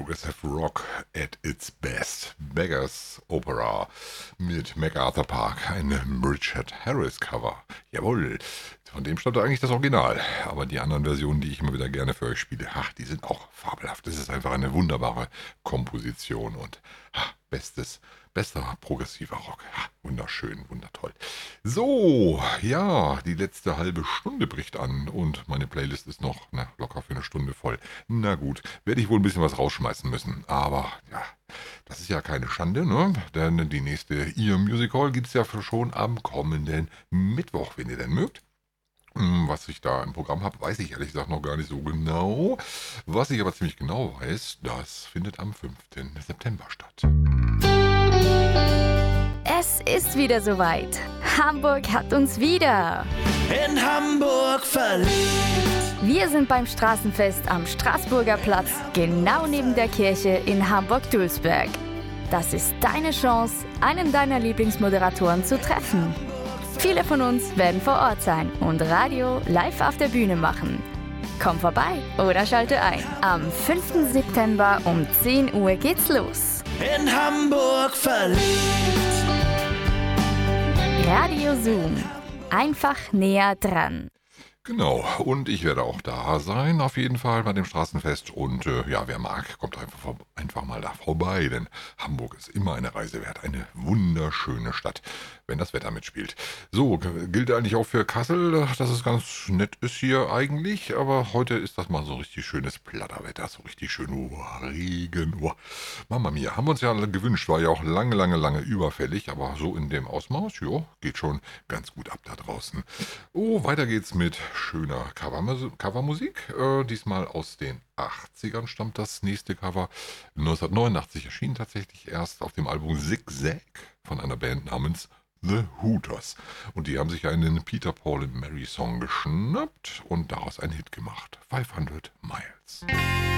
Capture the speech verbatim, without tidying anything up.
Progressive Rock at its best. Beggars Opera mit MacArthur Park, ein Richard Harris Cover. Jawohl, von dem stammt eigentlich das Original. Aber die anderen Versionen, die ich immer wieder gerne für euch spiele, ach, die sind auch fabelhaft. Das ist einfach eine wunderbare Komposition und ach, bestes, bester progressiver Rock. Ach, wunderschön, wundertoll. So, ja, die letzte halbe Stunde bricht an und meine Playlist ist noch na, locker für eine Stunde voll. Na gut, werde ich wohl ein bisschen was rausschmeißen müssen. Aber ja, das ist ja keine Schande, ne? Denn die nächste Ear Music Hall gibt es ja schon am kommenden Mittwoch, wenn ihr denn mögt. Was ich da im Programm habe, weiß ich ehrlich gesagt noch gar nicht so genau. Was ich aber ziemlich genau weiß, das findet am fünften September statt. Es ist wieder soweit. Hamburg hat uns wieder. In Hamburg verliebt. Wir sind beim Straßenfest am Straßburger Platz, genau neben der Kirche in Hamburg-Dulsberg. Das ist deine Chance, einen deiner Lieblingsmoderatoren zu treffen. Viele von uns werden vor Ort sein und Radio live auf der Bühne machen. Komm vorbei oder schalte ein. Am fünften September um zehn Uhr geht's los. In Hamburg verliebt. Radio Zoom. Einfach näher dran. Genau, und ich werde auch da sein, auf jeden Fall bei dem Straßenfest. Und äh, ja, wer mag, kommt einfach, vor, einfach mal da vorbei, denn Hamburg ist immer eine Reise wert. Eine wunderschöne Stadt, wenn das Wetter mitspielt. So, g- gilt eigentlich auch für Kassel, dass es ganz nett ist hier eigentlich. Aber heute ist das mal so richtig schönes Platterwetter, so richtig schön oh, Regen. Oh. Mama mia, haben wir uns ja gewünscht, war ja auch lange, lange, lange überfällig. Aber so in dem Ausmaß, jo, geht schon ganz gut ab da draußen. Oh, weiter geht's mit schöner Covermus- Covermusik. Äh, diesmal aus den achtzigern stammt das nächste Cover. neunzehnhundertneunundachtzig erschien tatsächlich erst auf dem Album Zigzag von einer Band namens The Hooters. Und die haben sich einen Peter, Paul and Mary Song geschnappt und daraus einen Hit gemacht. fünfhundert Miles.